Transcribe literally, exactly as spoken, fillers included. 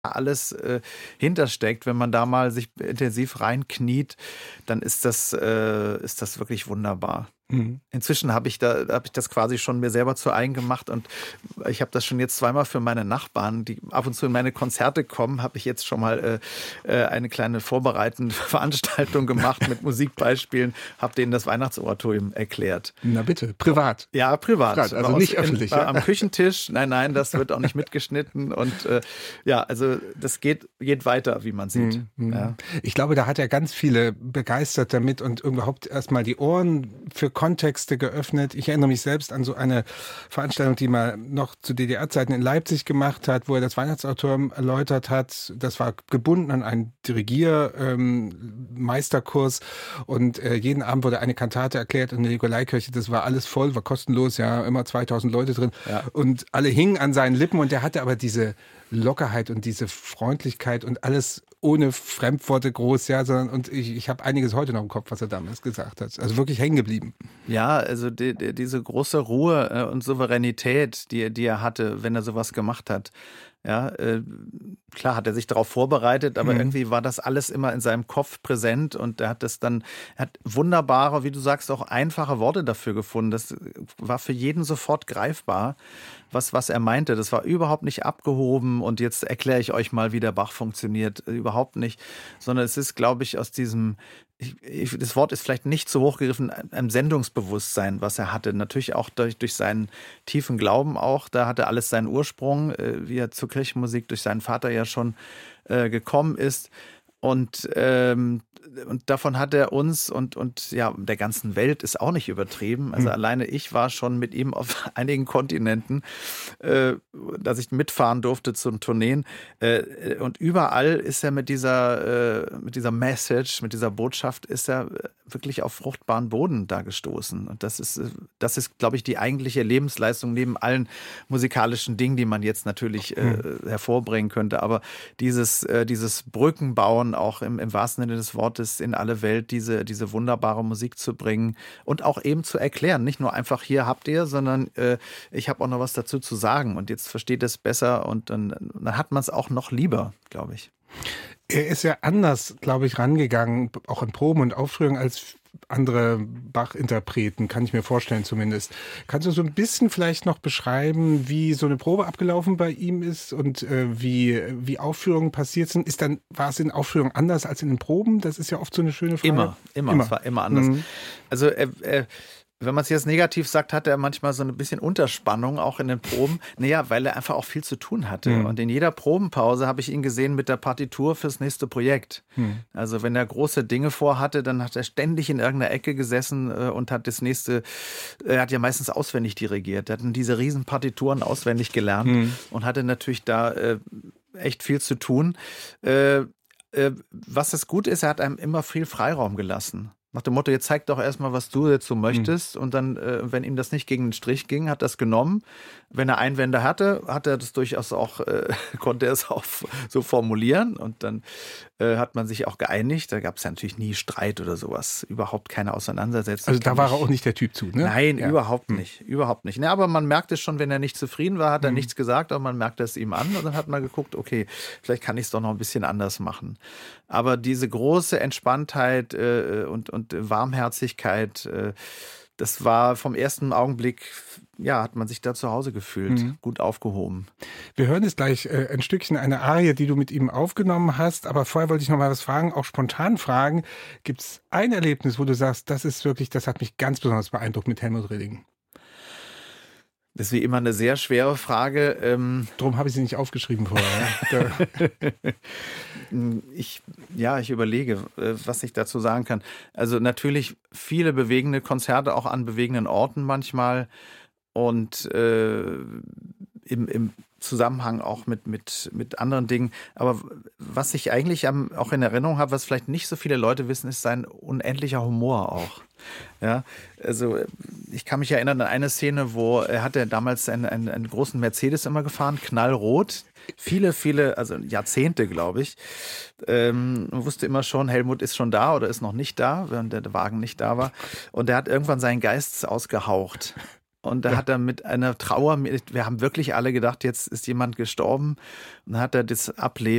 alles äh, hintersteckt. Wenn man da mal sich intensiv reinkniet, dann ist das, äh, ist das wirklich wunderbar. Mhm. Inzwischen habe ich da habe ich das quasi schon mir selber zu eigen gemacht und ich habe das schon jetzt zweimal für meine Nachbarn, die ab und zu in meine Konzerte kommen, habe ich jetzt schon mal äh, eine kleine vorbereitende Veranstaltung gemacht mit Musikbeispielen, habe denen das Weihnachtsoratorium erklärt. Na bitte, privat. Ja, privat. privat also nicht öffentlich. In, ja? Am Küchentisch. Nein, nein, das wird auch nicht mitgeschnitten und äh, ja, also das geht, geht weiter, wie man sieht. Mhm. Ja. Ich glaube, da hat er ganz viele begeistert damit und überhaupt erstmal die Ohren für Kontexte geöffnet. Ich erinnere mich selbst an so eine Veranstaltung, die man noch zu D D R-Zeiten in Leipzig gemacht hat, wo er das Weihnachtsautorium erläutert hat. Das war gebunden an einen Dirigiermeisterkurs ähm, und äh, jeden Abend wurde eine Kantate erklärt in der Nikolaikirche. Das war alles voll, war kostenlos, ja, immer zweitausend Leute drin. Ja. Und alle hingen an seinen Lippen und der hatte aber diese Lockerheit und diese Freundlichkeit und alles ohne Fremdworte groß, ja, sondern und ich, ich habe einiges heute noch im Kopf, was er damals gesagt hat. Also wirklich hängen geblieben. Ja, also die, die, diese große Ruhe und Souveränität, die, die er hatte, wenn er sowas gemacht hat. Ja, äh, klar hat er sich darauf vorbereitet, aber mhm. irgendwie war das alles immer in seinem Kopf präsent und er hat das dann, er hat wunderbare, wie du sagst, auch einfache Worte dafür gefunden. Das war für jeden sofort greifbar, was, was er meinte. Das war überhaupt nicht abgehoben und jetzt erkläre ich euch mal, wie der Bach funktioniert. Überhaupt nicht, sondern es ist, glaube ich, aus diesem, ich, ich, das Wort ist vielleicht nicht so hochgegriffen, einem Sendungsbewusstsein, was er hatte. Natürlich auch durch, durch seinen tiefen Glauben auch, da hatte alles seinen Ursprung, äh, wie er zur Kirchenmusik durch seinen Vater ja schon äh, gekommen ist. Und, ähm, und davon hat er uns und, und ja, der ganzen Welt ist auch nicht übertrieben. Also mhm. alleine ich war schon mit ihm auf einigen Kontinenten, äh, dass ich mitfahren durfte zum Tourneen. Äh, und überall ist er mit dieser, äh, mit dieser Message, mit dieser Botschaft, ist er wirklich auf fruchtbaren Boden da gestoßen. Und das ist, das ist, glaube ich, die eigentliche Lebensleistung neben allen musikalischen Dingen, die man jetzt natürlich äh, mhm. hervorbringen könnte. Aber dieses, äh, dieses Brückenbauen, auch im, im wahrsten Sinne des Wortes in alle Welt, diese, diese wunderbare Musik zu bringen und auch eben zu erklären. Nicht nur einfach, hier habt ihr, sondern äh, ich habe auch noch was dazu zu sagen und jetzt versteht es besser und dann, dann hat man es auch noch lieber, glaube ich. Er ist ja anders, glaube ich, rangegangen, auch in Proben und Aufführungen als andere Bach-Interpreten, kann ich mir vorstellen zumindest. Kannst du so ein bisschen vielleicht noch beschreiben, wie so eine Probe abgelaufen bei ihm ist und äh, wie, wie Aufführungen passiert sind? Ist dann, war es in Aufführungen anders als in den Proben? Das ist ja oft so eine schöne Frage. Immer, immer, immer. Es war immer anders. Mhm. Also er, er wenn man es jetzt negativ sagt, hat er manchmal so ein bisschen Unterspannung auch in den Proben. Naja, weil er einfach auch viel zu tun hatte. Mhm. Und in jeder Probenpause habe ich ihn gesehen mit der Partitur fürs nächste Projekt. Mhm. Also wenn er große Dinge vorhatte, dann hat er ständig in irgendeiner Ecke gesessen äh, und hat das nächste, er hat ja meistens auswendig dirigiert. Er hat diese riesen Partituren auswendig gelernt mhm. und hatte natürlich da äh, echt viel zu tun. Äh, äh, was das Gute ist, er hat einem immer viel Freiraum gelassen. Nach dem Motto, jetzt zeig doch erstmal, was du jetzt so möchtest. Mhm. Und dann, äh, wenn ihm das nicht gegen den Strich ging, hat er es genommen. Wenn er Einwände hatte, hat er das durchaus auch, äh, konnte er es auch so formulieren. Und dann äh, hat man sich auch geeinigt. Da gab es ja natürlich nie Streit oder sowas. Überhaupt keine Auseinandersetzung. Also da war er auch nicht der Typ zu, ne? Nein, ja. überhaupt mhm. nicht. Überhaupt nicht. Ne, aber man merkte schon, wenn er nicht zufrieden war, hat er mhm. nichts gesagt, aber man merkte es ihm an. Und dann hat man geguckt, okay, vielleicht kann ich es doch noch ein bisschen anders machen. Aber diese große Entspanntheit äh, und, und Warmherzigkeit, äh, das war vom ersten Augenblick, ja, hat man sich da zu Hause gefühlt, mhm. gut aufgehoben. Wir hören jetzt gleich äh, ein Stückchen, eine Arie, die du mit ihm aufgenommen hast, aber vorher wollte ich noch mal was fragen, auch spontan fragen. Gibt es ein Erlebnis, wo du sagst, das ist wirklich, das hat mich ganz besonders beeindruckt mit Helmut Rilling? Das ist wie immer eine sehr schwere Frage. Ähm Darum habe ich sie nicht aufgeschrieben vorher. ich, ja, ich überlege, was ich dazu sagen kann. Also natürlich viele bewegende Konzerte, auch an bewegenden Orten manchmal. Und äh, im, im Zusammenhang auch mit, mit, mit anderen Dingen. Aber was ich eigentlich am, auch in Erinnerung habe, was vielleicht nicht so viele Leute wissen, ist sein unendlicher Humor auch. Ja, also ich kann mich erinnern an eine Szene, wo er hatte damals einen, einen, einen großen Mercedes immer gefahren, knallrot. Viele, viele, also Jahrzehnte, glaube ich. Ähm, man wusste immer schon, Helmut ist schon da oder ist noch nicht da, während der Wagen nicht da war. Und er hat irgendwann seinen Geist ausgehaucht. Und da Ja. hat er mit einer Trauer, wir haben wirklich alle gedacht, jetzt ist jemand gestorben. Und dann hat er das Ableben